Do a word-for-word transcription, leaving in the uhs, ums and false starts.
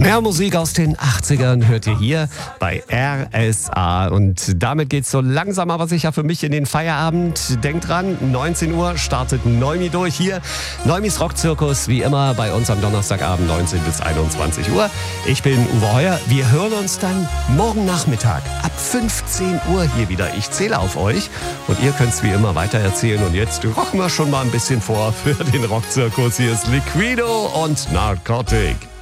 Mehr Musik aus den achtzigern hört ihr hier bei R S A. Und damit geht's so langsam aber sicher für mich in den Feierabend. Denkt dran, neunzehn Uhr startet Neumi durch hier. Neumis Rockzirkus, wie immer bei uns am Donnerstagabend neunzehn bis einundzwanzig Uhr. Ich bin Uwe Heuer. Wir hören uns dann morgen Nachmittag ab fünfzehn Uhr hier wieder. Ich zähle auf euch und ihr könnt's wie immer weiter erzählen. Und jetzt rocken wir schon mal ein bisschen vor für den Rockzirkus. Hier ist Liquido und Narcotic.